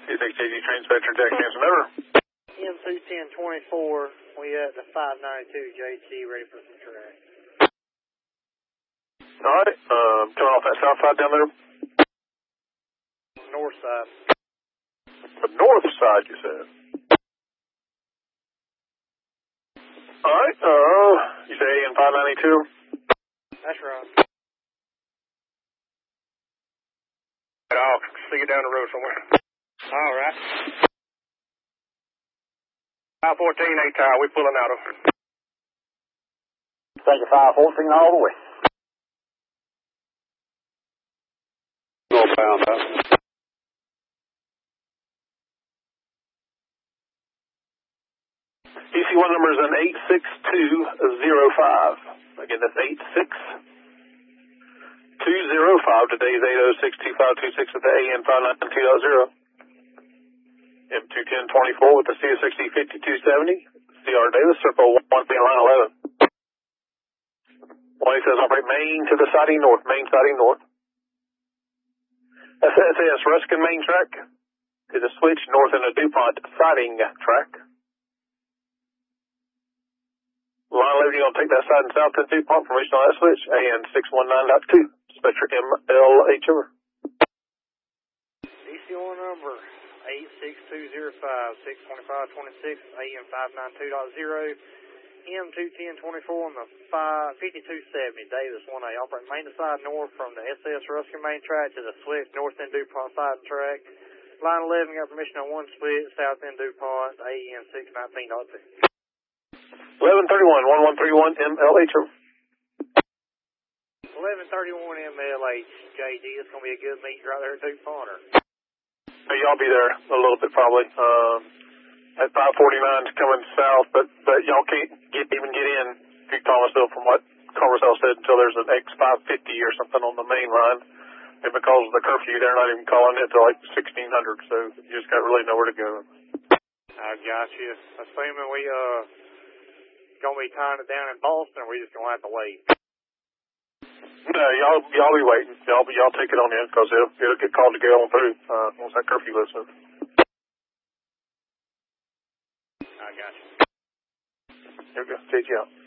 C680 train spectrum, Jack Hanson, over. M21024, we at the 592 JT, ready for some track. Alright, coming off that south side down there? North side. The north side, you said? Alright, you say AM 592? That's right. I'll see you down the road somewhere. Alright. 514 A-Tower, we pulling out of. Thank you, 514 all the way. Northbound, EC1 number is an 86205. Again, that's 86205. Today's 8062526 at the AM 592.0. M21024 with the CS60 5270. CR Davis, circle 1 line 11. One says operate main to the siding north, main siding north. SAS Ruskin main track to the switch north in the DuPont siding track. Line 11, you're going to take that side and south to DuPont, formation on that switch, AN 619.2, Spectre MLH over. EC1 number 86205, 62526, AM 592.0, M21024 on the 5270, Davis 1A, operate main to side north from the SAS Ruskin main track to the switch north end DuPont side track. Line 11, got permission on one split, south end DuPont, AN 619.2. 1131, 1131 MLH over. 1131 MLH, JD, it's going to be a good meet right there at DuPont, or? Hey, y'all be there a little bit probably. At 549 is coming south, but y'all can't even get in to Thomasville from what Conversell said until there's an X550 or something on the main line. And because of the curfew, they're not even calling it till like 1600, so you just got really nowhere to go. I got you. Assuming we gonna be tying it down in Boston, or we just gonna have to wait? No, y'all be waiting. Y'all take it on in because it'll get called to get on through once that curfew lifts up. I got you. Here we go. Take you out.